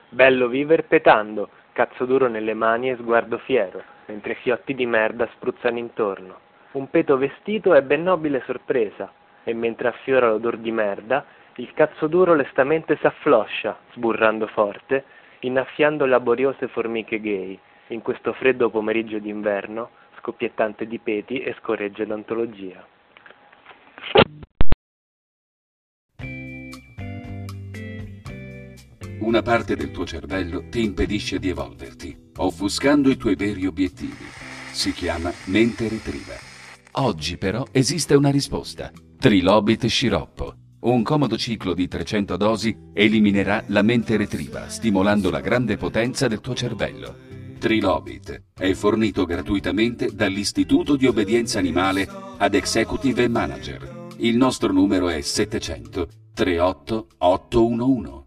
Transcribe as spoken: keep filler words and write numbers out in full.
Bello viver petando, cazzo duro nelle mani e sguardo fiero, mentre fiotti di merda spruzzano intorno. Un peto vestito è ben nobile sorpresa, e mentre affiora l'odor di merda, il cazzo duro lestamente s'affloscia, sburrando forte, innaffiando laboriose formiche gay, in questo freddo pomeriggio d'inverno, scoppiettante di peti e scorregge d'antologia. Una parte del tuo cervello ti impedisce di evolverti, offuscando i tuoi veri obiettivi. Si chiama mente retriva. Oggi però esiste una risposta. Trilobit Sciroppo. Un comodo ciclo di trecento dosi eliminerà la mente retriva, stimolando la grande potenza del tuo cervello. Trilobit è fornito gratuitamente dall'Istituto di Obbedienza Animale ad Executive e Manager. Il nostro numero è settecento trentotto ottocentoundici.